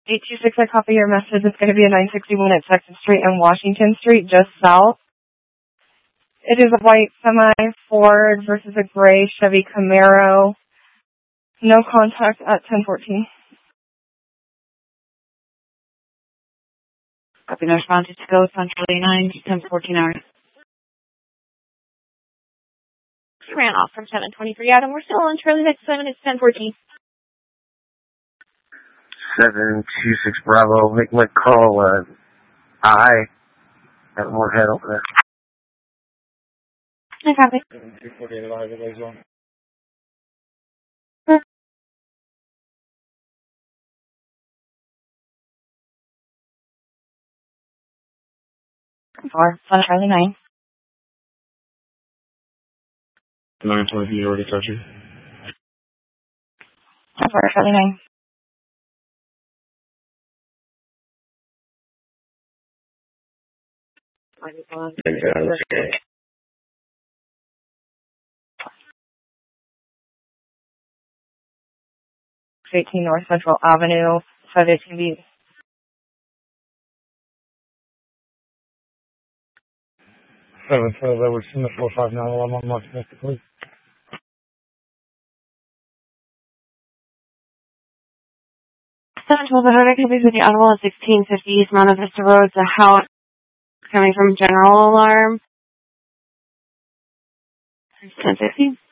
826, I copy your message. It's going to be a 961 at Texas Street and Washington Street, just south. It is a white semi Ford versus a gray Chevy Camaro. No contact at 1014. Copy, no response to go on Charlie 9, 1014 hours. She ran off from 723, Adam. We're still on Charlie next 7, it's 1014. 726 Bravo, make my call, I have more head over there. I copy. 748 live, everybody's on. On Charlie 9. 920, you already touched you. For Charlie 9. Okay. 18 North Central Avenue, 518B. 712, that was in the 459 alarm on Mark domestically. 712, the Hurricane copies with the audible at 1650 East Monte Vista Road. The house coming from general alarm. 1050.